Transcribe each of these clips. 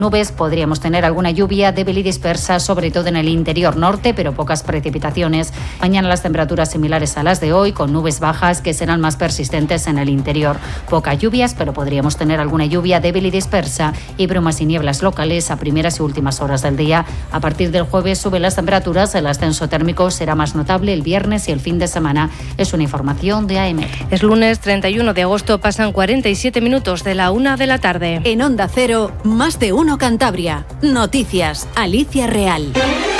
Nubes, podríamos tener alguna lluvia débil y dispersa, sobre todo en el interior norte, pero pocas precipitaciones. Mañana las temperaturas similares a las de hoy, con nubes bajas que serán más persistentes en el interior. Pocas lluvias, pero podríamos tener alguna lluvia débil y dispersa y brumas y nieblas locales a primeras y últimas horas del día. A partir del jueves suben las temperaturas, el ascenso térmico será más notable el viernes y el fin de semana. Es una información de AM. Es lunes 31 de agosto, pasan 47 minutos de la 1 de la tarde. En Onda Cero, más de uno Cantabria. Noticias, Alicia Real.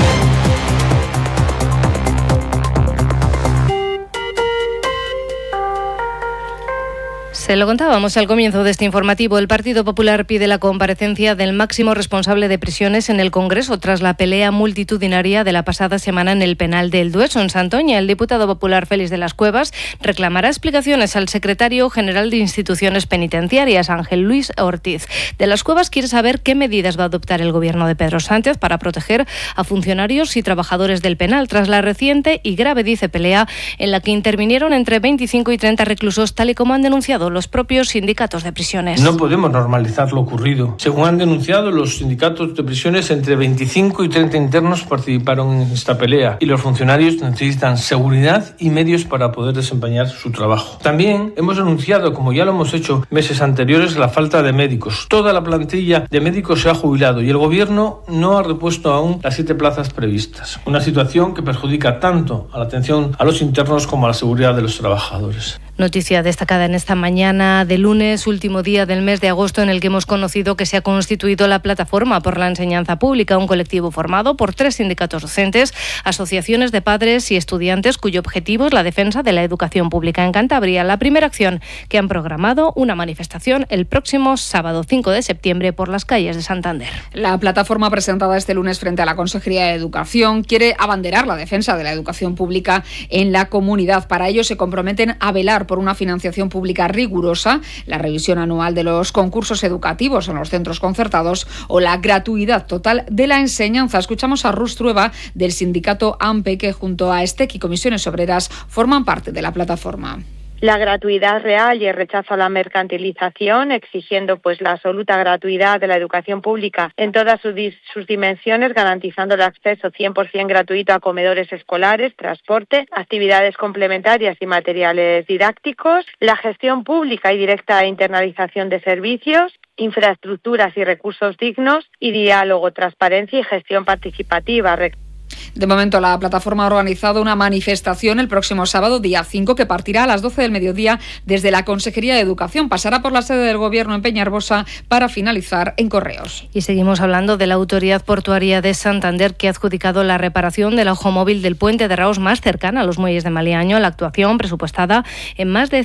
Se lo contábamos al comienzo de este informativo. El Partido Popular pide la comparecencia del máximo responsable de prisiones en el Congreso tras la pelea multitudinaria de la pasada semana en el penal del Dueso, en Santoña. El diputado popular Félix de las Cuevas reclamará explicaciones al secretario general de Instituciones Penitenciarias, Ángel Luis Ortiz. De las Cuevas quiere saber qué medidas va a adoptar el gobierno de Pedro Sánchez para proteger a funcionarios y trabajadores del penal tras la reciente y grave, dice, pelea en la que intervinieron entre 25 y 30 reclusos, tal y como han denunciado los propios sindicatos de prisiones. No podemos normalizar lo ocurrido. Según han denunciado los sindicatos de prisiones, entre 25 y 30 internos participaron en esta pelea y los funcionarios necesitan seguridad y medios para poder desempeñar su trabajo. También hemos denunciado, como ya lo hemos hecho meses anteriores, la falta de médicos. Toda la plantilla de médicos se ha jubilado y el gobierno no ha repuesto aún las 7 plazas previstas. Una situación que perjudica tanto a la atención a los internos como a la seguridad de los trabajadores. Noticia destacada en esta mañana de lunes, último día del mes de agosto, en el que hemos conocido que se ha constituido la Plataforma por la Enseñanza Pública, un colectivo formado por 3 sindicatos docentes, asociaciones de padres y estudiantes, cuyo objetivo es la defensa de la educación pública en Cantabria. La primera acción, que han programado una manifestación el próximo sábado 5 de septiembre por las calles de Santander. La plataforma presentada este lunes frente a la Consejería de Educación quiere abanderar la defensa de la educación pública en la comunidad. Para ello se comprometen a velar por una financiación pública rigurosa, la revisión anual de los concursos educativos en los centros concertados o la gratuidad total de la enseñanza. Escuchamos a Rus Trueba del sindicato AMPE, que junto a STEC y Comisiones Obreras forman parte de la plataforma. La gratuidad real y el rechazo a la mercantilización, exigiendo la absoluta gratuidad de la educación pública en todas sus dimensiones, garantizando el acceso 100% gratuito a comedores escolares, transporte, actividades complementarias y materiales didácticos, la gestión pública y directa e internalización de servicios, infraestructuras y recursos dignos y diálogo, transparencia y gestión participativa. De momento, la plataforma ha organizado una manifestación el próximo sábado, día 5, que partirá a las 12 del mediodía desde la Consejería de Educación. Pasará por la sede del Gobierno en Peñarbosa para finalizar en Correos. Y seguimos hablando de la Autoridad Portuaria de Santander, que ha adjudicado la reparación del ojo móvil del puente de Raos más cercana a los muelles de Maliaño. La actuación, presupuestada en más de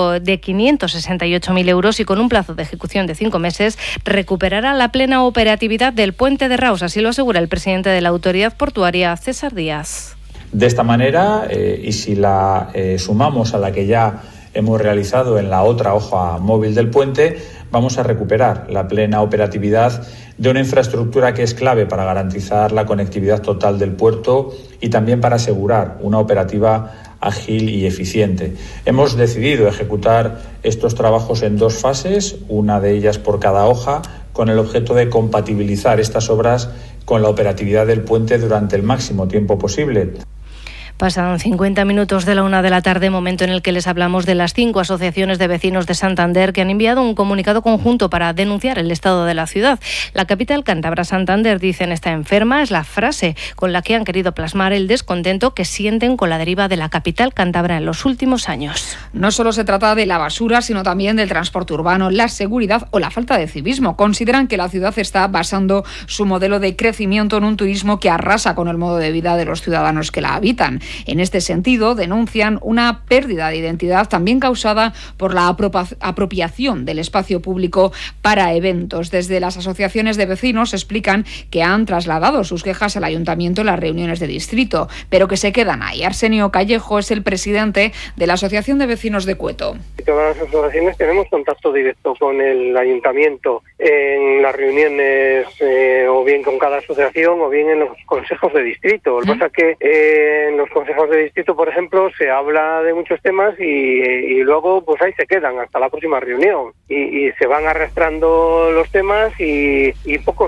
568.000 euros y con un plazo de ejecución de 5 meses, recuperará la plena operatividad del puente de Raos. Así lo asegura el presidente de la Autoridad Portuaria, César Díaz. De esta manera, y si la sumamos a la que ya hemos realizado en la otra hoja móvil del puente, vamos a recuperar la plena operatividad de una infraestructura que es clave para garantizar la conectividad total del puerto y también para asegurar una operativa ágil y eficiente. Hemos decidido ejecutar estos trabajos en 2 fases, una de ellas por cada hoja, con el objeto de compatibilizar estas obras con la operatividad del puente durante el máximo tiempo posible. Pasan 50 minutos de la 1 de la tarde, momento en el que les hablamos de las 5 asociaciones de vecinos de Santander que han enviado un comunicado conjunto para denunciar el estado de la ciudad. La capital cántabra, Santander, dicen, está enferma, es la frase con la que han querido plasmar el descontento que sienten con la deriva de la capital cántabra en los últimos años. No solo se trata de la basura, sino también del transporte urbano, la seguridad o la falta de civismo. Consideran que la ciudad está basando su modelo de crecimiento en un turismo que arrasa con el modo de vida de los ciudadanos que la habitan. En este sentido, denuncian una pérdida de identidad también causada por la apropiación del espacio público para eventos. Desde las asociaciones de vecinos explican que han trasladado sus quejas al ayuntamiento en las reuniones de distrito, pero que se quedan ahí. Arsenio Callejo es el presidente de la Asociación de Vecinos de Cueto. Todas las asociaciones tenemos contacto directo con el ayuntamiento en las reuniones, o bien con cada asociación o bien en los consejos de distrito. Lo que pasa es que en los consejos de distrito, por ejemplo, se habla de muchos temas y luego pues ahí se quedan hasta la próxima reunión y se van arrastrando los temas y poco